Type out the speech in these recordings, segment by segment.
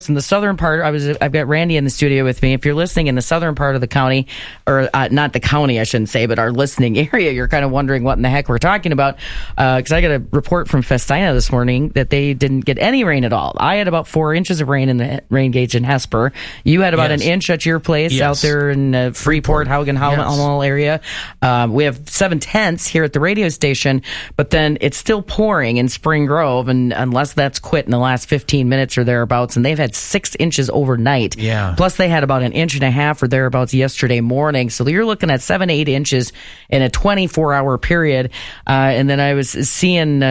in the southern part, I've got Randy in the studio with me. If you're listening in the southern part of the county, or not the county, I shouldn't say, but our listening area, you're kind of wondering what in the heck we're talking about. Because I got a report from Festina this morning that they didn't get any rain at all. I had about 4 inches of rain in the rain gauge in Hesper. You had about an inch at your place out there in Freeport, Haugen-Hummel area. We have 7/10 here at the radio station, but then it's still pouring in Spring Grove, and unless that's quit in the last 15 minutes or thereabouts, and they've had 6 inches overnight. Yeah. Plus, they had about 1.5 inches or thereabouts yesterday morning. So you're looking at 7-8 inches in a 24-hour period. And then I was seeing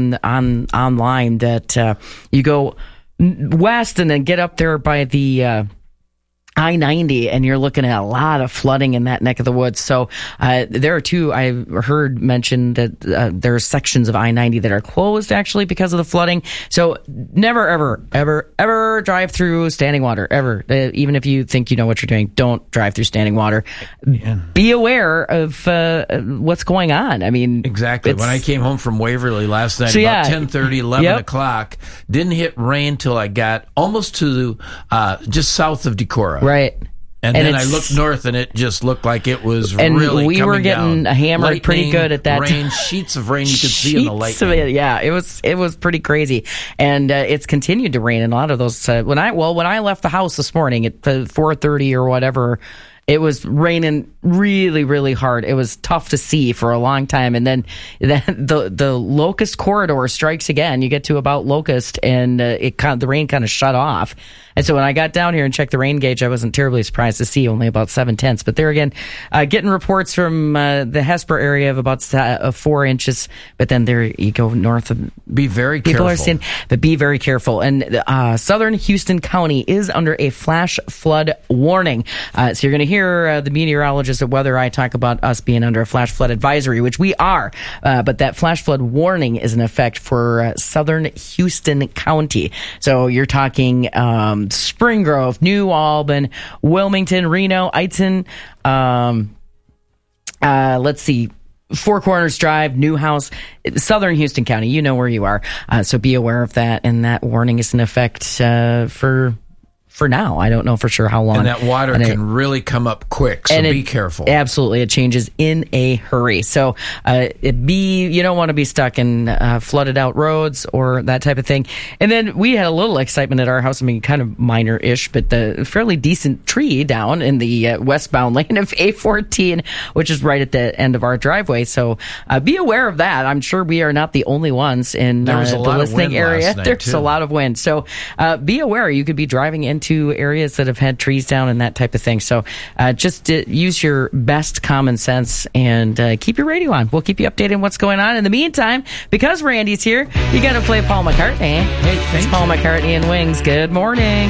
online that you go west and then get up there by the I-90, and you're looking at a lot of flooding in that neck of the woods. So there are two, I've heard mentioned that there are sections of I-90 that are closed actually because of the flooding. So never, ever drive through standing water, ever. Even if you think you know what you're doing, don't drive through standing water. Yeah. Be aware of what's going on. I mean, exactly. When I came home from Waverly last night, about 10:30, 11 o'clock, didn't hit rain till I got almost to just south of Decorah. Right. And then I looked north, and it just looked like it was really coming down. And we were getting hammered lightning, pretty good at that rain, sheets of rain you could see in the lightning. Yeah, it was pretty crazy. And it's continued to rain in a lot of those. When I left the house this morning at 4:30 or whatever, it was raining really, really hard. It was tough to see for a long time. And then the Locust corridor strikes again. You get to about Locust, and the rain kind of shut off. And so when I got down here and checked the rain gauge, I wasn't terribly surprised to see only about 7/10. But there again, getting reports from the Hesper area of about 4 inches. But then there you go north of. Be very careful. People are saying, but be very careful. And southern Houston County is under a flash flood warning. So you're going to hear the meteorologist at Weather Eye talk about us being under a flash flood advisory, which we are. But that flash flood warning is in effect for southern Houston County. So you're talking Spring Grove, New Albin, Wilmington, Reno, Eitzen, let's see, Four Corners Drive, Newhouse, southern Houston County. You know where you are. So be aware of that. And that warning is in effect for now. I don't know for sure how long. And that water can really come up quick, so be careful. Absolutely. It changes in a hurry. So you don't want to be stuck in flooded out roads or that type of thing. And then we had a little excitement at our house. I mean, kind of minor-ish, but the fairly decent tree down in the westbound lane of A14, which is right at the end of our driveway. So be aware of that. I'm sure we are not the only ones in the listening area. There's a lot of wind. So be aware. You could be driving into areas that have had trees down and that type of thing. So just use your best common sense and keep your radio on. We'll keep you updated on what's going on. In the meantime, because Randy's here, you got to play Paul McCartney. Hey, thanks. It's Paul McCartney and Wings. Good morning.